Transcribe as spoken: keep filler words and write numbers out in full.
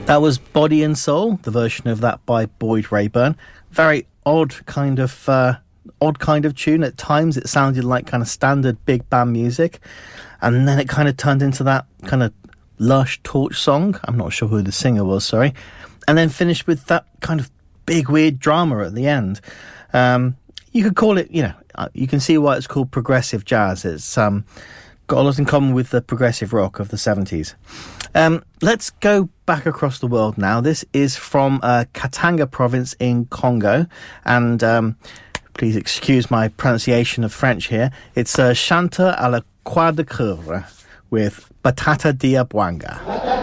That was Body and Soul, the version of that by Boyd Rayburn. Very odd kind of uh, odd kind of tune. At times it sounded like kind of standard big band music, and then it kind of turned into that kind of lush torch song. I'm not sure who the singer was, sorry. And then finished with that kind of big weird drama at the end. Um, you could call it, you know, you can see why it's called progressive jazz. It's um, got a lot in common with the progressive rock of the seventies. Um, let's go back across the world now. This is from uh, Katanga province in Congo, and um, please excuse my pronunciation of French here. It's uh, Chanteur à la Croix de Coeur with Batata Diabwanga.